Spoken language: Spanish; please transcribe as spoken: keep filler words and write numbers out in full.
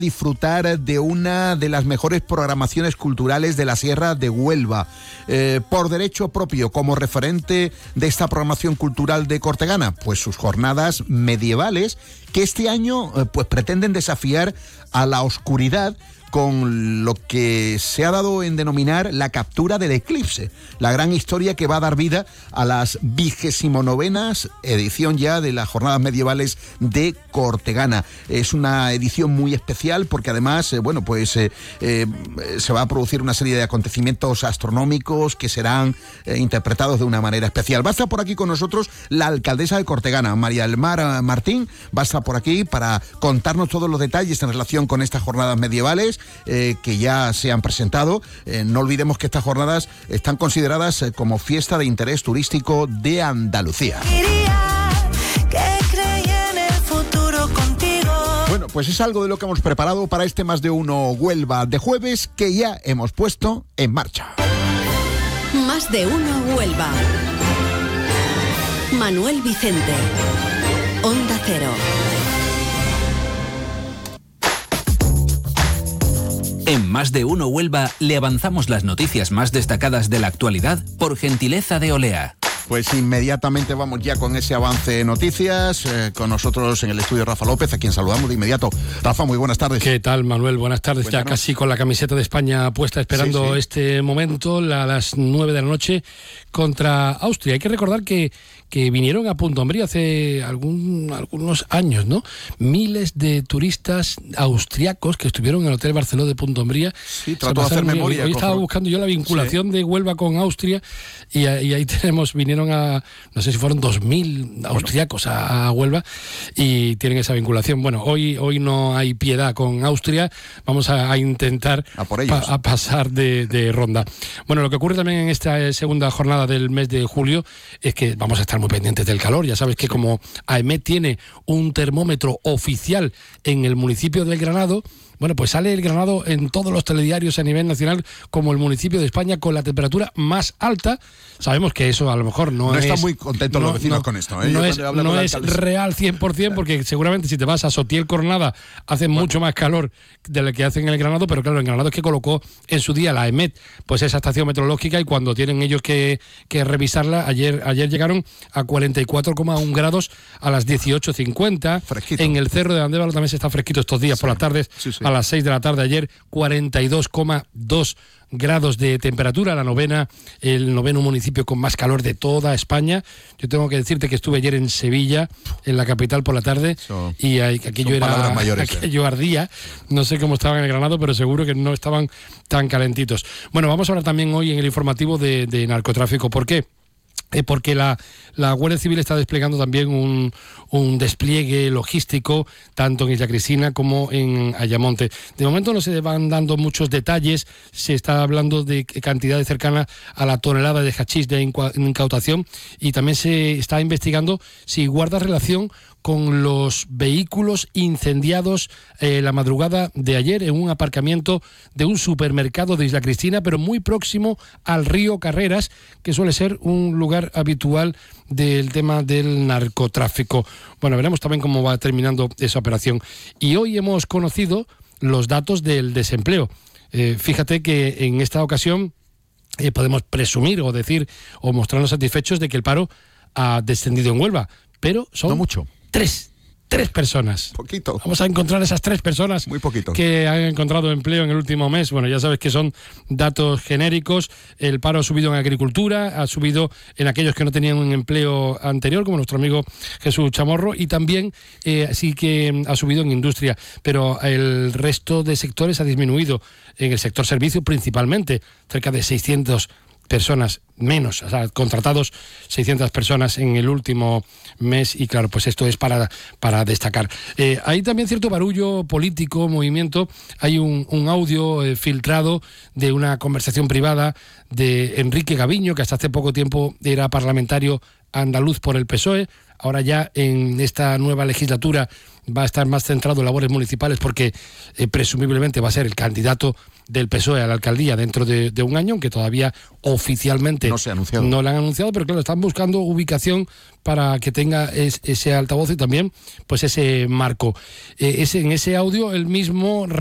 disfrutar de una de las mejores programaciones culturales de la Sierra de Huelva. Eh, por derecho propio, como referente de esta programación cultural de Cortegana, pues sus jornadas medievales, que este año eh, pues pretenden desafiar a la oscuridad con lo que se ha dado en denominar la captura del eclipse, la gran historia que va a dar vida a las vigésimo novenas edición ya de las jornadas medievales de Cortegana. Es una edición muy especial porque además, eh, bueno, pues eh, eh, se va a producir una serie de acontecimientos astronómicos que serán eh, interpretados de una manera especial. Va a estar por aquí con nosotros la alcaldesa de Cortegana, María del Mar Martín, va a estar por aquí para contarnos todos los detalles en relación con estas jornadas medievales Eh, que ya se han presentado. Eh, no olvidemos que estas jornadas están consideradas eh, como fiesta de interés turístico de Andalucía. Bueno, pues es algo de lo que hemos preparado para este Más de Uno Huelva de jueves, que ya hemos puesto en marcha. Más de Uno Huelva. Manuel Vicente. Onda Cero. En Más de Uno Huelva le avanzamos las noticias más destacadas de la actualidad por gentileza de Olea. Pues inmediatamente vamos ya con ese avance de noticias. Eh, con nosotros en el estudio Rafa López, a quien saludamos de inmediato. Rafa, muy buenas tardes. ¿Qué tal, Manuel? Buenas tardes. Cuéntanos. Ya casi con la camiseta de España puesta, esperando sí, sí. este momento, a las nueve de la noche, contra Austria. Hay que recordar que, que vinieron a Punta Umbría hace algún, algunos años, ¿no? Miles de turistas austriacos que estuvieron en el Hotel Barceló de Punta Umbría. Sí, trato de hacer memoria. Hoy estaba buscando yo la vinculación sí. de Huelva con Austria y, y ahí tenemos, vinieron a, no sé si fueron dos mil austriacos bueno. a, a Huelva y tienen esa vinculación. Bueno, hoy, hoy no hay piedad con Austria, vamos a, a intentar a, por ellos. Pa, a pasar de, de ronda. Bueno, lo que ocurre también en esta segunda jornada del mes de julio es que vamos a estar muy pendientes del calor. Ya sabes que sí. como AEMET tiene un termómetro oficial en el municipio del Granado, bueno, pues sale el Granado en todos los telediarios a nivel nacional como el municipio de España con la temperatura más alta. Sabemos que eso a lo mejor no, no es... No están muy contentos no, los vecinos no, con esto. ¿eh? No es, no es real cien por ciento porque seguramente si te vas a Sotiel Coronada hace bueno. mucho más calor de lo que hacen en el Granado, pero claro, en Granado es que colocó en su día la AEMET, pues esa estación meteorológica, y cuando tienen ellos que, que revisarla, ayer, ayer llegaron a cuarenta y cuatro coma uno grados a las dieciocho cincuenta. Fresquito. En el Cerro de Andévalo también se está fresquito estos días sí. por las tardes, sí, sí. a las seis de la tarde ayer, cuarenta y dos coma dos grados de temperatura, la novena, el noveno municipio con más calor de toda España. Yo tengo que decirte que estuve ayer en Sevilla, en la capital, por la tarde, so, y aquello era mayores, aquello eh. ardía. No sé cómo estaban en el Granado, pero seguro que no estaban tan calentitos. Bueno, vamos a hablar también hoy en el informativo de, de narcotráfico. ¿Por qué? Eh, porque la, la Guardia Civil está desplegando también un, un despliegue logístico tanto en Isla Cristina como en Ayamonte. De momento no se van dando muchos detalles, se está hablando de cantidades cercanas a la tonelada de hachís de incautación, y también se está investigando si guarda relación con los vehículos incendiados eh, la madrugada de ayer en un aparcamiento de un supermercado de Isla Cristina, pero muy próximo al río Carreras, que suele ser un lugar habitual del tema del narcotráfico. Bueno, veremos también cómo va terminando esa operación. Y hoy hemos conocido los datos del desempleo. Eh, fíjate que en esta ocasión eh, podemos presumir o decir o mostrarnos satisfechos de que el paro ha descendido en Huelva, pero son... No mucho. Tres, tres personas. Poquito. Vamos a encontrar esas tres personas Muy poquito. que han encontrado empleo en el último mes. Bueno, ya sabes que son datos genéricos. El paro ha subido en agricultura, ha subido en aquellos que no tenían un empleo anterior, como nuestro amigo Jesús Chamorro, y también eh, sí que ha subido en industria. Pero el resto de sectores ha disminuido. En el sector servicio principalmente, cerca de seiscientas personas menos, o sea, contratados seiscientas personas en el último mes, y claro, pues esto es para, para destacar. Eh, hay también cierto barullo político, movimiento. Hay un, un audio eh, filtrado de una conversación privada de Enrique Gaviño, que hasta hace poco tiempo era parlamentario andaluz por el P S O E, ahora ya en esta nueva legislatura va a estar más centrado en labores municipales porque eh, presumiblemente va a ser el candidato del P S O E a la alcaldía dentro de, de un año, aunque todavía oficialmente no se ha anunciado. No lo han anunciado, pero claro, están buscando ubicación para que tenga es, ese altavoz y también pues ese marco. Eh, ese, en ese audio el mismo